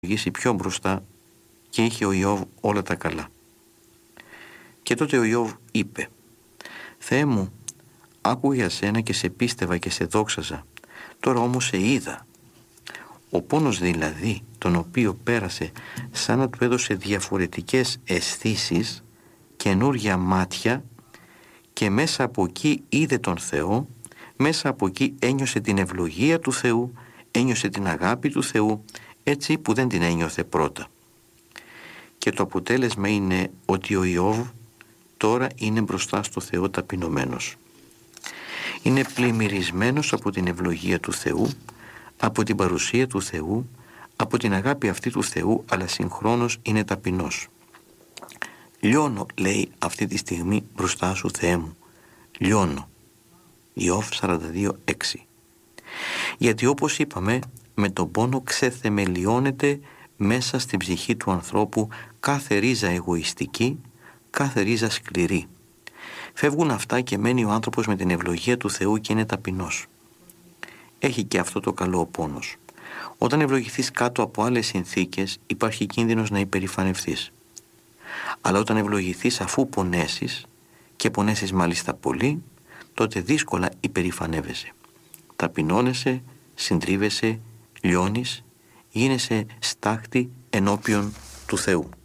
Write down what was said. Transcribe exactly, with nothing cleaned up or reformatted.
οδηγήσει πιο μπροστά και είχε ο Ιώβ όλα τα καλά. Και τότε ο Ιώβ είπε: «Θεέ μου, άκουγα σένα και σε πίστευα και σε δόξαζα, τώρα όμως σε είδα». Ο πόνος δηλαδή, τον οποίο πέρασε, σαν να του έδωσε διαφορετικές αισθήσεις, καινούρια μάτια, και μέσα από εκεί είδε τον Θεό, μέσα από εκεί ένιωσε την ευλογία του Θεού, ένιωσε την αγάπη του Θεού, έτσι που δεν την ένιωθε πρώτα. Και το αποτέλεσμα είναι ότι ο Ιώβ τώρα είναι μπροστά στο Θεό ταπεινωμένος. Είναι πλημμυρισμένος από την ευλογία του Θεού, από την παρουσία του Θεού, από την αγάπη αυτή του Θεού, αλλά συγχρόνως είναι ταπεινός. «Λιώνω», λέει αυτή τη στιγμή, «μπροστά σου, Θεέ μου, λιώνω». Ιώβ σαράντα δύο έξι. Γιατί όπως είπαμε, με τον πόνο ξεθεμελιώνεται μέσα στην ψυχή του ανθρώπου κάθε ρίζα εγωιστική, κάθε ρίζα σκληρή. Φεύγουν αυτά και μένει ο άνθρωπος με την ευλογία του Θεού και είναι ταπεινός. Έχει και αυτό το καλό ο πόνος. Όταν ευλογηθείς κάτω από άλλες συνθήκες, υπάρχει κίνδυνος να υπερηφανευθείς. Αλλά όταν ευλογηθείς αφού πονέσεις, και πονέσεις μάλιστα πολύ, τότε δύσκολα υπερηφανεύεσαι. Ταπεινώνεσαι, συντρίβεσαι, λιώνεις, γίνεσαι στάχτη ενώπιον του Θεού.